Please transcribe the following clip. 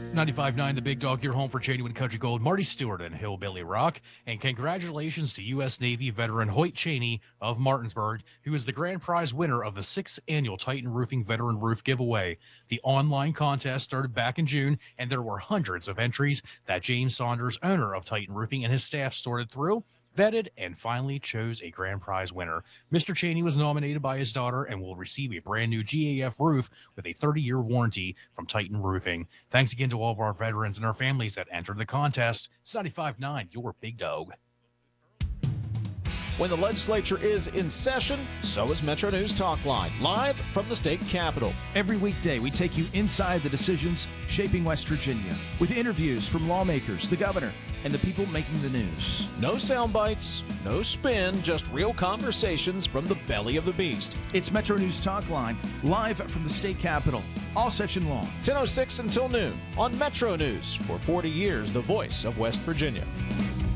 95.9 The Big Dog, your home for genuine country gold, Marty Stewart and Hillbilly Rock. And congratulations to U.S. Navy veteran Hoyt Cheney of Martinsburg, who is the grand prize winner of the 6th annual Titan Roofing Veteran Roof Giveaway. The online contest started back in June, and there were hundreds of entries that James Saunders, owner of Titan Roofing, and his staff sorted through, vetted, and finally chose a grand prize winner. Mr. Cheney was nominated by his daughter and will receive a brand new GAF roof with a 30-year warranty from Titan Roofing. Thanks again to all of our veterans and our families that entered the contest. It's 95.9, your Big Dog. When the legislature is in session, so is Metro News Talk Line, live from the state capitol. Every weekday, we take you inside the decisions shaping West Virginia with interviews from lawmakers, the governor, and the people making the news. No sound bites, no spin, just real conversations from the belly of the beast. It's Metro News Talk Line, live from the state capitol, all session long. 10:06 until noon on Metro News. For 40 years, the voice of West Virginia.